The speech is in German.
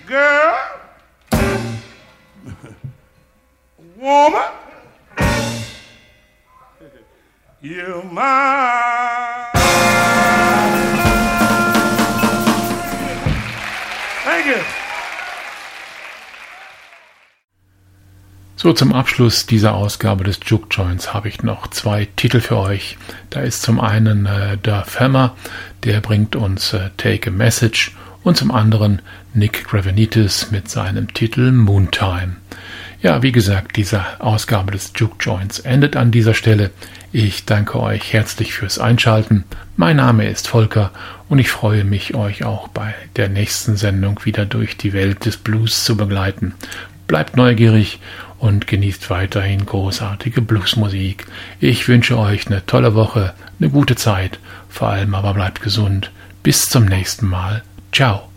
Girl, woman, you're mine. Thank you. So, zum Abschluss dieser Ausgabe des Juke Joints habe ich noch 2 Titel für euch. Da ist zum einen Duff Hammer, der bringt uns Take a Message, und zum anderen Nick Gravenites mit seinem Titel Moontime. Ja, wie gesagt, diese Ausgabe des Juke Joints endet an dieser Stelle. Ich danke euch herzlich fürs Einschalten. Mein Name ist Volker und ich freue mich, euch auch bei der nächsten Sendung wieder durch die Welt des Blues zu begleiten. Bleibt neugierig und genießt weiterhin großartige Bluesmusik. Ich wünsche euch eine tolle Woche, eine gute Zeit, vor allem aber bleibt gesund. Bis zum nächsten Mal. Ciao.